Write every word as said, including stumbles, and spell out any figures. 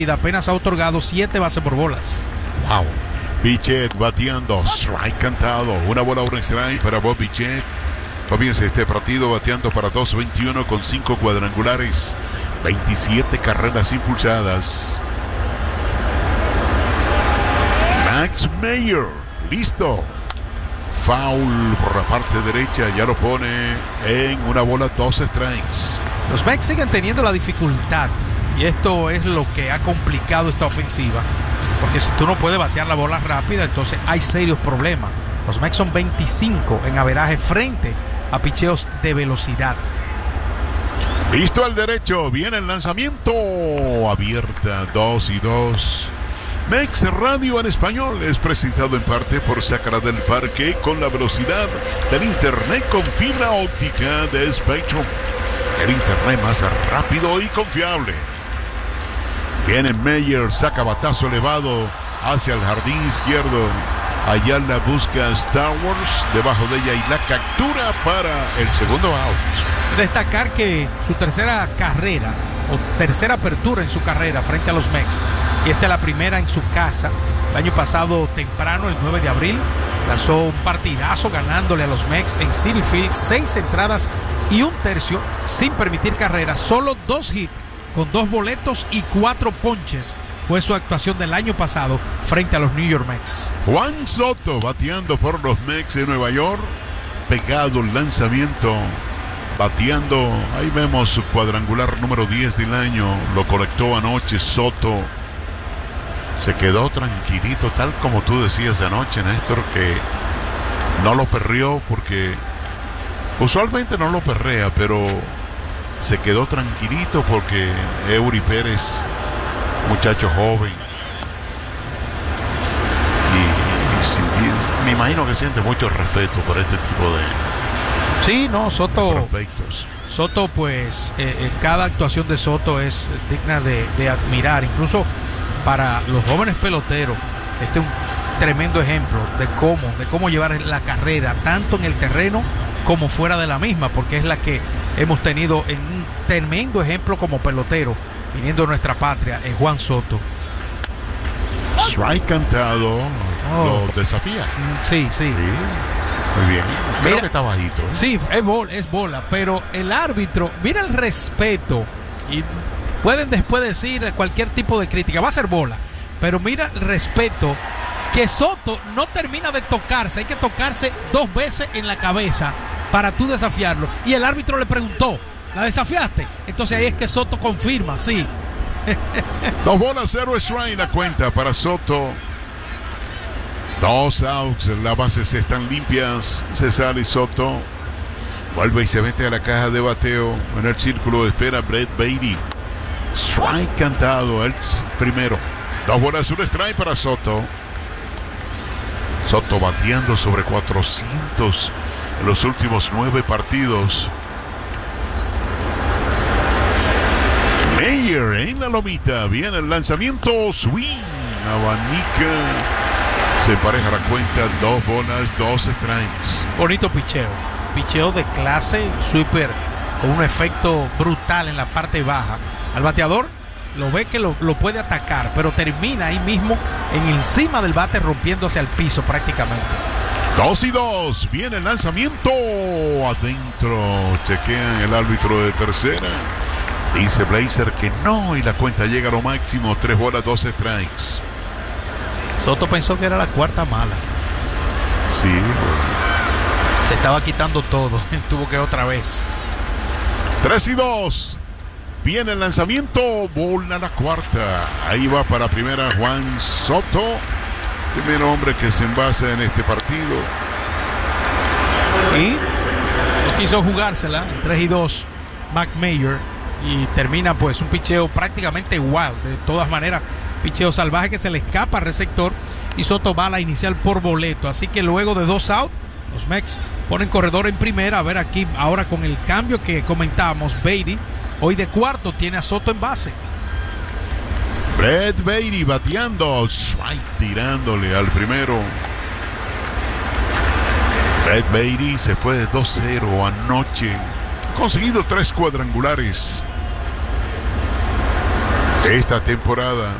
y apenas ha otorgado siete bases por bolas. Wow. Bichette bateando, strike cantado, una bola, un strike para Bob Bichette. Comienza este partido bateando para dos veintiuno con cinco cuadrangulares, veintisiete carreras impulsadas. Max Meyer, listo. Foul por la parte derecha, ya lo pone en una bola, dos strikes. Los Mex siguen teniendo la dificultad, y esto es lo que ha complicado esta ofensiva, porque si tú no puedes batear la bola rápida, entonces hay serios problemas. Los Mex son veinticinco en averaje frente a picheos de velocidad. Listo al derecho, viene el lanzamiento, abierta, dos y dos. Mex Radio en español es presentado en parte por Sácara del Parque, con la velocidad del internet con fibra óptica de Spectrum. El internet más rápido y confiable. Viene Meyer, saca batazo elevado hacia el jardín izquierdo. Allá la busca Star Wars, debajo de ella, y la captura para el segundo out. Destacar que su tercera carrera o tercera apertura en su carrera frente a los Mex, y esta es la primera en su casa. El año pasado temprano, el nueve de abril, lanzó un partidazo ganándole a los Mex en Citi Field, seis entradas y un tercio sin permitir carreras, solo dos hits con dos boletos y cuatro ponches. Fue su actuación del año pasado frente a los New York Mets. Juan Soto bateando por los Mets de Nueva York, pegado el lanzamiento, bateando. Ahí vemos su cuadrangular número diez del año, lo colectó anoche. Soto se quedó tranquilito, tal como tú decías anoche, Néstor, que no lo perreó, porque usualmente no lo perrea, pero se quedó tranquilito porque Eury Pérez, muchacho joven, y, y, y me imagino que siente mucho respeto por este tipo de sí, no, Soto prospectos. Soto, pues eh, eh, cada actuación de Soto es digna de, de admirar, incluso para los jóvenes peloteros. Este es un tremendo ejemplo de cómo, de cómo llevar la carrera tanto en el terreno como fuera de la misma, porque es la que hemos tenido en un tremendo ejemplo como pelotero viniendo de nuestra patria, es Juan Soto. Strike cantado, oh. Lo desafía. Sí, sí, sí. Muy bien. Creo Mira, que está bajito, ¿eh? Sí, es bola, es bola, pero el árbitro, mira el respeto, y pueden después decir cualquier tipo de crítica, va a ser bola, pero mira el respeto, que Soto no termina de tocarse, hay que tocarse dos veces en la cabeza para tú desafiarlo, y el árbitro le preguntó, ¿la desafiaste? Entonces ahí es que Soto confirma, sí. Dos bolas, cero strike la cuenta para Soto. Dos outs, las bases están limpias. Se sale Soto, vuelve y se mete a la caja de bateo. En el círculo espera Brett Baty. Strike cantado, el primero. Dos bolas, un strike para Soto. Soto bateando sobre cuatrocientos en los últimos nueve partidos. Meyer en la lomita, viene el lanzamiento, swing, abanica, se empareja la cuenta, dos bolas, dos strikes. Bonito picheo, picheo de clase, sweeper con un efecto brutal en la parte baja. Al bateador lo ve que lo, lo puede atacar, pero termina ahí mismo en encima del bate, rompiendo hacia el piso prácticamente. Dos y dos, viene el lanzamiento, adentro, chequean el árbitro de tercera. Dice Blazer que no, y la cuenta llega a lo máximo, tres bolas, dos strikes. Soto pensó que era la cuarta mala. Sí, bueno. Se estaba quitando todo, tuvo que otra vez. Tres y dos, viene el lanzamiento, bola la cuarta. Ahí va para primera Juan Soto, primer hombre que se envasa en este partido. Y no quiso jugársela, tres y dos, Mac Meyer. Y termina pues un picheo prácticamente igual. De todas maneras, picheo salvaje que se le escapa al receptor, y Soto va a la inicial por boleto. Así que luego de dos outs, los Mex ponen corredor en primera. A ver aquí ahora con el cambio que comentábamos, Baty hoy de cuarto tiene a Soto en base. Brett Baty bateando, strike tirándole al primero. Brett Baty se fue de dos cero anoche, conseguido tres cuadrangulares. esta temporada.